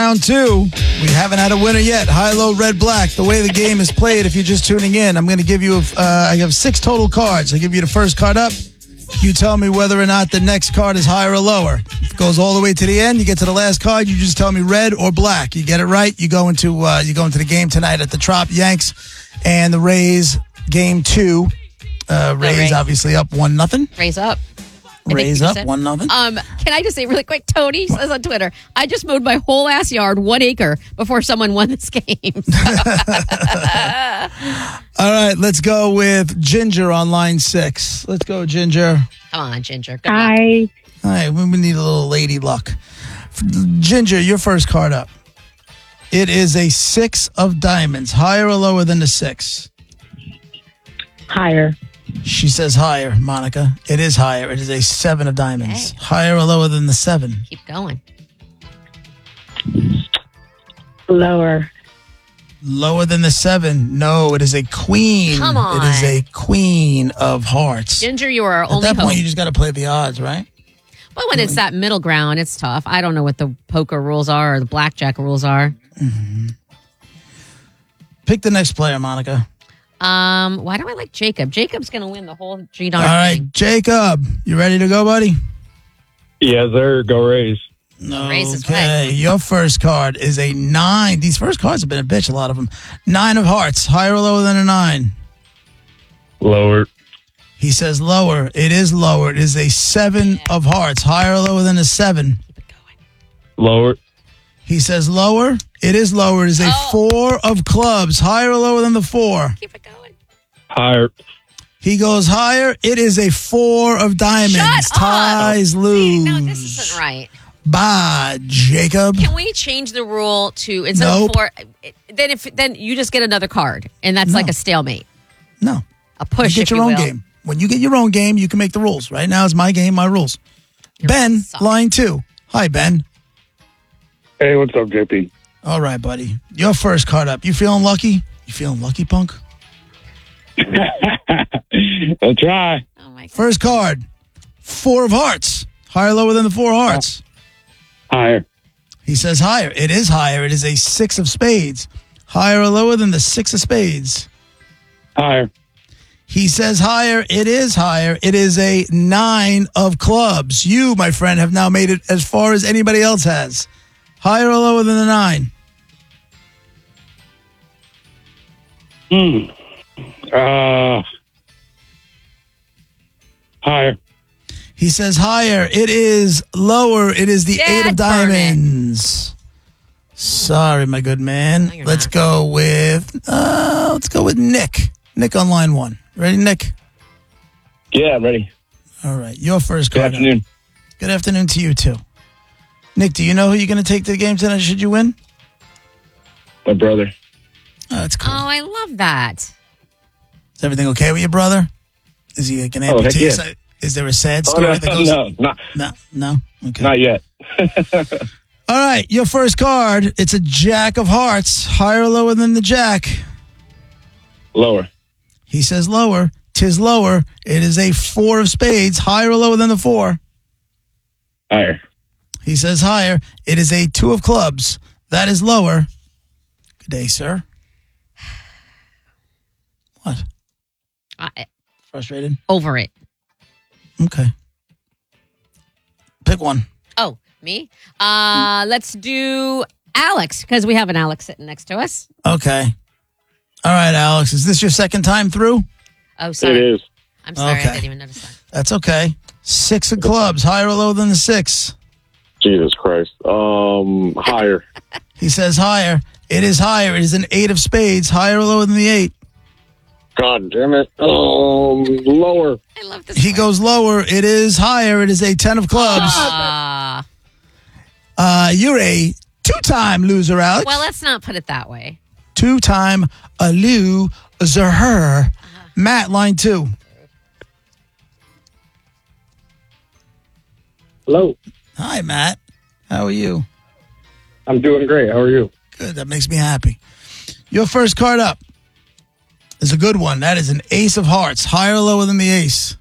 round two. We haven't had a winner yet. High, low, red, black. The way the game is played, if you're just tuning in, I'm going to give you, I have 6 total cards. I give you the first card up. You tell me whether or not the next card is higher or lower. If it goes all the way to the end, you get to the last card, you just tell me red or black. You get it right, you go into the game tonight at the Trop. Yanks and the Rays, game 2. Rays obviously up 1-0. Rays up. Rays up 1-0. Can I just say really quick? Tony says on Twitter, I just mowed my whole ass yard 1 acre before someone won this game. All right, let's go with Ginger on line 6. Let's go, Ginger. Come on, Ginger. Good Hi. luck. All right, we need a little lady luck. Ginger, your first card up. It is a 6 of diamonds. Higher or lower than the 6? Higher. She says higher, Monica. It is higher. It is a 7 of diamonds. Okay. Higher or lower than the 7? Keep going. Lower. Lower than the 7. No, it is a queen. Come on. It is a queen of hearts. Ginger, you are our At only that hope. point, you just got to play the odds, right? But when it's that middle ground, it's tough. I don't know what the poker rules are or the blackjack rules are. Pick the next player, Monica. Why do I like Jacob? Jacob's going to win the whole G-Darn All right, thing. Jacob, you ready to go, buddy? Yeah, there. Go Rays. Rays is Okay, right. your first card is a 9. These first cards have been a bitch, a lot of them. 9 of hearts, higher or lower than a 9? Lower. He says lower. It is lower. It is a 7 of hearts, higher or lower than a 7? Keep it going. Lower. He says lower. It is lower. It is a 4 of clubs, higher or lower than the 4? Keep it going. Higher. He goes higher. It is a 4 of diamonds. Shut up. Ties lose. No, this isn't right. Bye, Jacob. Can we change the rule to instead Nope. of 4? Then you just get another card, and that's like a stalemate, No. a push. You if get your you own will. game. When you get your own game, you can make the rules. Right now, it's my game, my rules. Ben, suck. line 2. Hi, Ben. Hey, what's up, JP? All right, buddy. Your first card up. You feeling lucky? You feeling lucky, punk? I'll try. Oh my God. First card. 4 of hearts. Higher or lower than the 4 hearts? Higher. He says higher. It is higher. It is a 6 of spades. Higher or lower than the 6 of spades? Higher. He says higher. It is higher. It is a 9 of clubs. You, my friend, have now made it as far as anybody else has. Higher or lower than the 9? Higher. He says higher. It is lower. It is the Dad, 8 of burn it. diamonds. Sorry, my good man. No, you're Let's not. go with Nick. Nick on line 1. Ready, Nick? Yeah, I'm ready. All right. Your first Good card. afternoon. Good afternoon to you, too. Nick, do you know who you're going to take to the game tonight should you win? My brother. Oh, that's cool. Oh, I love that. Is everything okay with your brother? Is he going to Oh, heck amputee? yeah. Is there a sad Oh, story no, that goes? no, No? Okay. not yet. All right. Your first card, it's a jack of hearts. Higher or lower than the jack? Lower. He says lower. 'Tis lower. It is a 4 of spades. Higher or lower than the 4? Higher. He says higher. It is a 2 of clubs. That is lower. Good day, sir. What? Frustrated? Over it. Okay. Pick one. Oh, me? Let's do Alex, because we have an Alex sitting next to us. Okay. All right, Alex. Is this your second time through? Oh, sorry. It is. I'm sorry. Okay. I didn't even notice that. That's okay. 6 of clubs. Higher or lower than the 6? Jesus Christ. Higher. He says higher. It is higher. It is an 8 of spades. Higher or lower than the 8? God damn it. Lower. I love this. He goes lower. It is higher. It is a 10 of clubs. You're a 2-time loser, Alex. Well, let's not put it that way. 2-time a loser. Matt, line 2. Hello. Hi, Matt. How are you? I'm doing great. How are you? Good. That makes me happy. Your first card up is a good one. That is an ace of hearts. Higher or lower than the ace?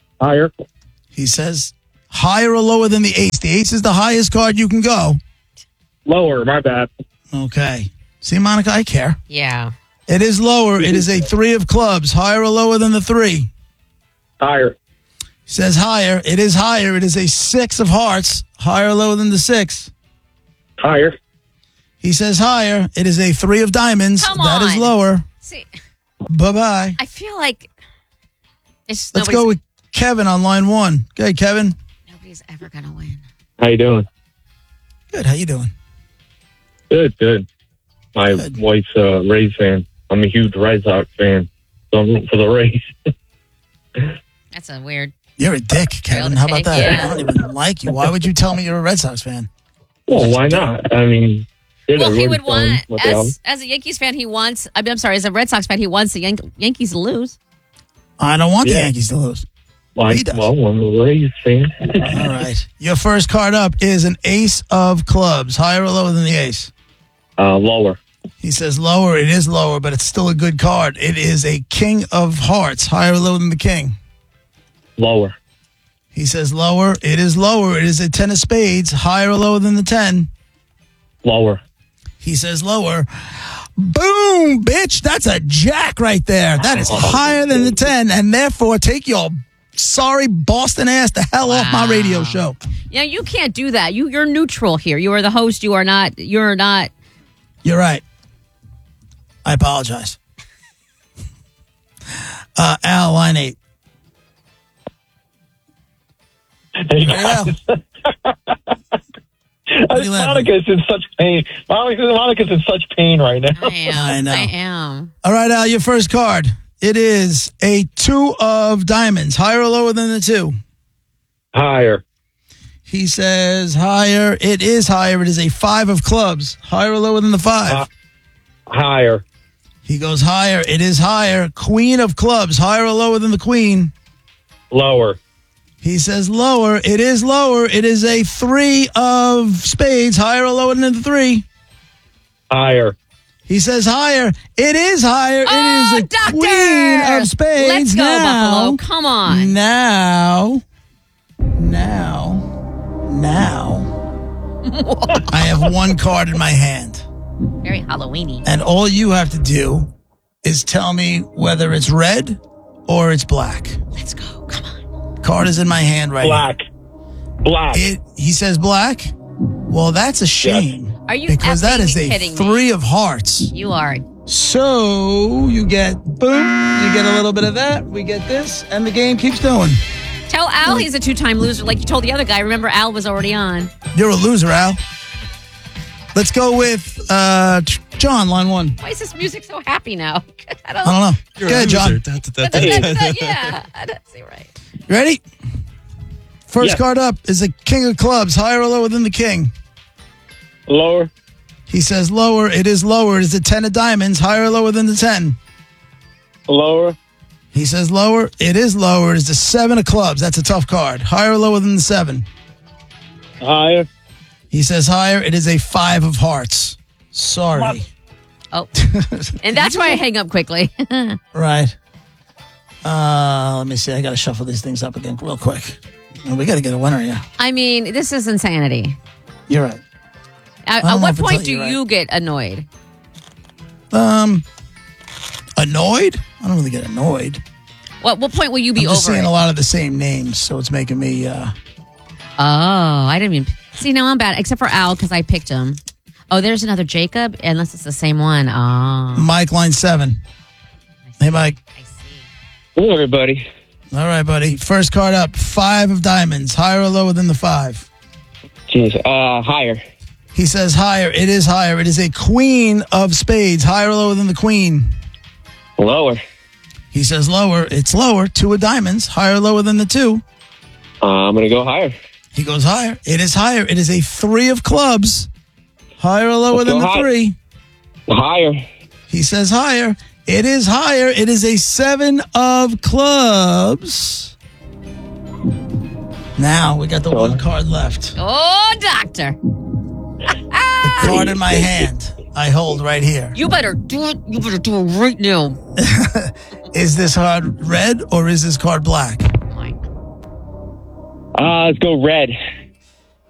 Higher. He says higher or lower than the ace. The ace is the highest card you can go. Lower. My bad. Okay. See, Monica, I care. Yeah. It is lower. It is a 3 of clubs. Higher or lower than the 3? Higher. Says higher. It is higher. It is a 6 of hearts. Higher or lower than the 6? Higher. He says higher. It is a 3 of diamonds. Come That is on. lower. See, Bye-bye. I feel like it's Let's go with Kevin on line 1. Okay, Kevin. nobody's ever going to win. How you doing? Good. How you doing? Good. My Good. wife's a Rays fan. I'm a huge Red Sox fan, so I'm rooting for the Rays. That's a weird. You're a dick, Kevin. How about dick, that? yeah. I don't even like you. Why would you tell me you're a Red Sox fan? Well, why not? I mean, Well, he would want as a Yankees fan. He wants. I'm sorry. As a Red Sox fan, he wants the Yankees to lose. I don't want the Yeah. Yankees to lose. Well, He does. I'm a Rays fan. All right. Your first card up is an ace of clubs. Higher or lower than the ace? Lower. He says lower. It is lower, but it's still a good card. It is a king of hearts. Higher or lower than the king? Lower. He says lower. It is lower. It is a 10 of spades. Higher or lower than the 10? Lower. He says lower. Boom, bitch. That's a jack right there. That is higher than the 10, and therefore take your sorry Boston ass the hell off my radio show. Yeah, you can't do that. You're neutral here. You are the host. You are not. You're not. You're right. I apologize. Al, line 8. Hey, Al. What are you laughing? Monica's in such pain. Monica's in such pain right now. I know. I am. All right, Al, your first card. It is a 2 of diamonds. Higher or lower than the 2? Higher. He says higher. It is higher. It is a 5 of clubs. Higher or lower than the 5? Higher. He goes higher. It is higher. Queen of clubs. Higher or lower than the queen? Lower. He says lower. It is lower. It is a 3 of spades. Higher or lower than the 3? Higher. He says higher. It is higher. Oh, it is a doctor! queen of spades. Let's go, now, Buffalo. Come on. Now. I have one card in my hand. Very Halloweeny. And all you have to do is tell me whether it's red or it's black. Let's go. Come on. Card is in my hand right Black. Black. He says black? Well, that's a shame. Are you Because that is effing a kidding me? 3 of hearts. You are. So you get, boom, you get a little bit of that. We get this, and the game keeps going. Tell Al he's a 2-time loser, like you told the other guy. Remember, Al was already on. You're a loser, Al. Let's go with John, line 1. Why is this music so happy now? I I don't know. You're Go a ahead, loser. John. Yeah, I don't see right. You ready? First Yeah. card up is a king of clubs. Higher or lower than the king? Lower. He says lower. It is lower. It is a 10 of diamonds. Higher or lower than the 10? Lower. He says lower. It is lower. It is the 7 of clubs. That's a tough card. Higher or lower than the 7? Higher. He says higher. It is a 5 of hearts. Sorry. Oh, and that's why I hang up quickly. Right. Let me see. I got to shuffle these things up again real quick. We got to get a winner, yeah. I mean, this is insanity. You're right. At don't know what if it's point like do you're right. you get annoyed? Annoyed? I don't really get annoyed. What point will you be I'm just over seeing it? a lot of the same names, so it's making me. Oh, I didn't even see. Now I'm bad, except for Al because I picked him. Oh, there's another Jacob, unless it's the same one. Oh, Mike, line 7. Hey, Mike. I see. Hello, everybody. All right, buddy. First card up, 5 of diamonds. Higher or lower than the 5? Jeez. Higher. He says higher. It is higher. It is a queen of spades. Higher or lower than the queen? Lower. He says lower. It's lower. 2 of diamonds. Higher or lower than the 2? I'm gonna go higher. He goes higher. It is higher. It is a 3 of clubs. Higher or lower Let's than go the high. 3? Higher. He says higher. It is higher. It is a 7 of clubs. Now we got the one card left. Oh, doctor, The card in my hand I hold right here. you better do it. You better do it right now. Is this card red or is this card black? Mike. Let's go red.